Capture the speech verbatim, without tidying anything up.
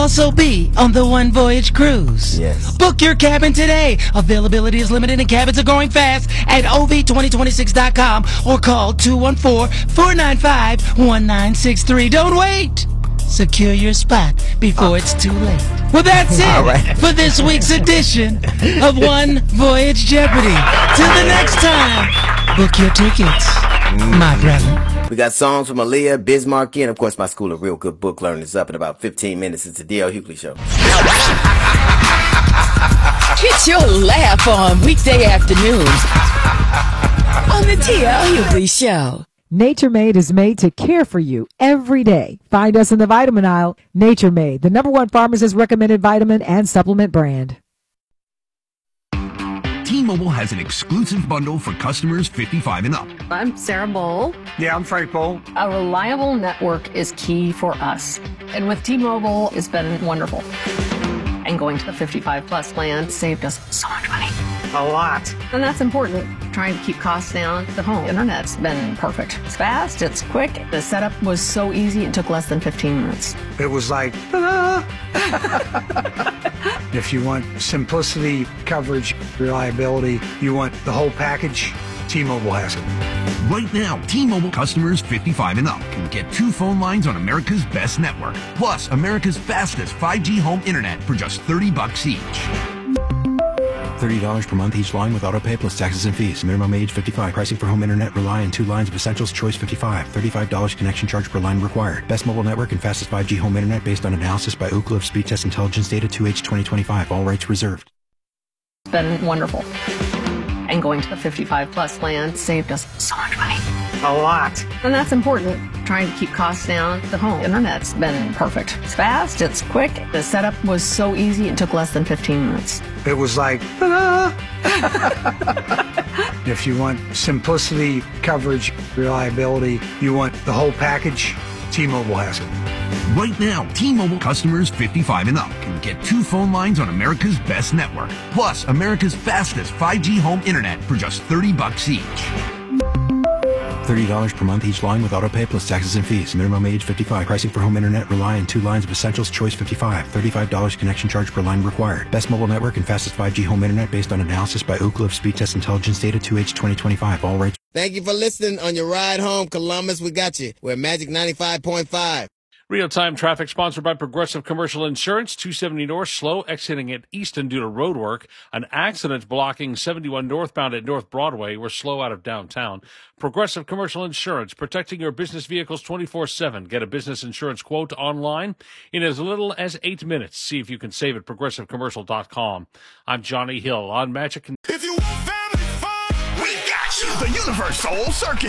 Also be on the One Voyage cruise. Yes. Book your cabin today. Availability is limited and cabins are going fast at O V twenty twenty-six dot com or call two one four, four nine five, one nine six three. Don't wait. Secure your spot before it's too late. Well, that's it All right. for this week's edition of One Voyage Jeopardy. Till the next time, book your tickets, my brother. We got songs from Aaliyah, Bismarcky, and of course my School of Real Good Book Learning is up in about fifteen minutes. It's the D L Hughley Show. Get your laugh on weekday afternoons on the D L Hughley Show. Nature Made is made to care for you every day. Find us in the vitamin aisle. Nature Made, the number one pharmacist recommended vitamin and supplement brand. T-Mobile has an exclusive bundle for customers fifty-five and up. I'm Sarah Bowl. Yeah, I'm Frank Bowl. A reliable network is key for us. And with T-Mobile, it's been wonderful. And going to the fifty-five plus plan saved us so much money. A lot. And that's important. Trying to keep costs down. The home internet's been perfect. It's fast, it's quick. The setup was so easy, it took less than fifteen minutes. It was like, ta-da! If you want simplicity, coverage, reliability, you want the whole package, T-Mobile has it. Right now, T-Mobile customers fifty-five and up can get two phone lines on America's best network, plus America's fastest five G home internet for just thirty bucks each. thirty dollars per month each line with autopay plus taxes and fees. Minimum age fifty-five. Pricing for home internet rely on two lines of Essentials Choice fifty-five. thirty-five dollars connection charge per line required. Best mobile network and fastest five G home internet based on analysis by Ookla of Speed Test Intelligence Data two H twenty twenty-five. All rights reserved. It's been wonderful. And going to the fifty-five plus plan saved us so much money. A lot. And that's important. Trying to keep costs down. The home internet's been perfect. It's fast, it's quick. The setup was so easy, it took less than fifteen minutes. It was like, ta-da! If you want simplicity, coverage, reliability, you want the whole package, T-Mobile has it. Right now, T-Mobile customers fifty-five and up can get two phone lines on America's best network, plus America's fastest five G home internet for just thirty bucks each. thirty dollars per month each line with autopay plus taxes and fees. Minimum age fifty-five. Pricing for home internet rely on two lines of Essentials Choice fifty-five. thirty-five dollars connection charge per line required. Best mobile network and fastest five G home internet based on analysis by Ookla of Speed Test Intelligence Data two H twenty twenty-five. All rights. Thank you for listening on your ride home, Columbus. We got you. We're Magic ninety-five point five. Real-time traffic sponsored by Progressive Commercial Insurance. two seventy North, slow, exiting at Easton due to road work. An accident blocking seventy-one northbound at North Broadway. We're slow out of downtown. Progressive Commercial Insurance, protecting your business vehicles twenty-four seven. Get a business insurance quote online in as little as eight minutes. See if you can save at progressive commercial dot com. I'm Johnny Hill on Magic. If you want family fun, we got you. The Universal Circus.